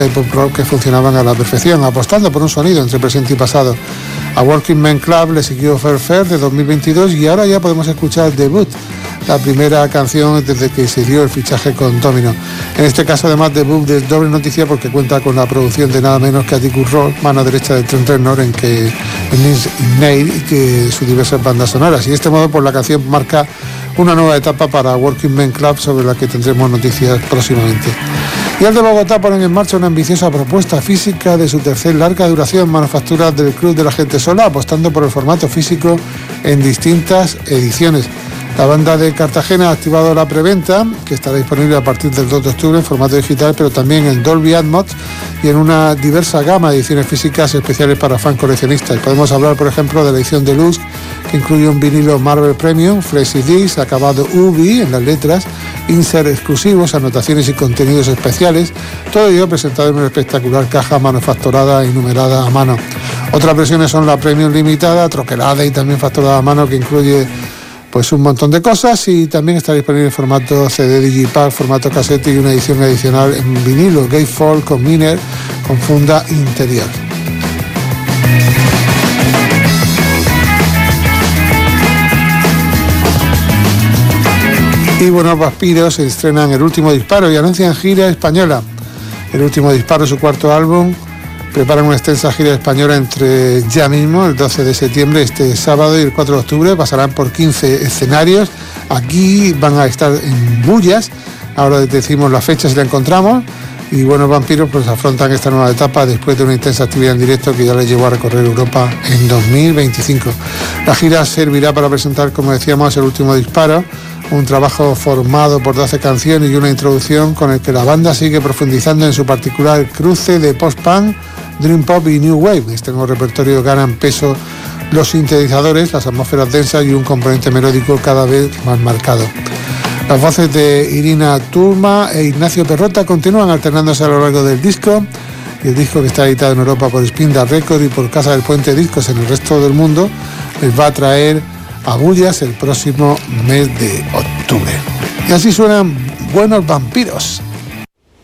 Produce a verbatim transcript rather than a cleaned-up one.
de pop rock que funcionaban a la perfección, apostando por un sonido entre presente y pasado. A Working Men Club le siguió Fair Fair de dos mil veintidós y ahora ya podemos escuchar Debut, la primera canción desde que se dio el fichaje con Domino. En este caso, además, Debut de doble noticia porque cuenta con la producción de nada menos que Atticus Ross, mano derecha de Trent Reznor, en que en Nail y que sus diversas bandas sonoras. Y de este modo, pues la canción marca una nueva etapa para Working Men Club, sobre la que tendremos noticias próximamente. Y al de Bogotá ponen en marcha una ambiciosa propuesta física de su tercer larga duración, Manufacturas del Club de la Gente Sola, apostando por el formato físico en distintas ediciones. La banda de Cartagena ha activado la preventa, que estará disponible a partir del dos de octubre en formato digital, pero también en Dolby Atmos y en una diversa gama de ediciones físicas especiales para fan coleccionistas. Podemos hablar, por ejemplo, de la edición Deluxe, que incluye un vinilo Marvel Premium, Flexi Disc, acabado U V en las letras, insert exclusivos, anotaciones y contenidos especiales, todo ello presentado en una espectacular caja manufacturada y numerada a mano. Otras versiones son la Premium limitada, troquelada y también facturada a mano, que incluye pues un montón de cosas, y también está disponible en formato C D Digipack, formato casete y una edición adicional en vinilo Gatefold con Miner con funda interior. Y bueno, Vaspiros se estrenan El Último Disparo y anuncian gira española. El Último Disparo, su cuarto álbum, preparan una extensa gira española entre ya mismo, el doce de septiembre, este sábado, y el cuatro de octubre. Pasarán por quince escenarios. Aquí van a estar en Bullas. Ahora decimos las fechas y la encontramos. Y bueno, Vampiros pues afrontan esta nueva etapa después de una intensa actividad en directo que ya les llevó a recorrer Europa en dos mil veinticinco. La gira servirá para presentar, como decíamos, El Último Disparo, un trabajo formado por doce canciones y una introducción con el que la banda sigue profundizando en su particular cruce de post-punk, dream pop y new wave. En este nuevo repertorio ganan peso los sintetizadores, las atmósferas densas y un componente melódico cada vez más marcado. Las voces de Irina Turma e Ignacio Perrota continúan alternándose a lo largo del disco, y el disco, que está editado en Europa por Spinda Record y por Casa del Puente Discos en el resto del mundo, les va a traer a Bullas el próximo mes de octubre. Y así suenan Buenos Vampiros.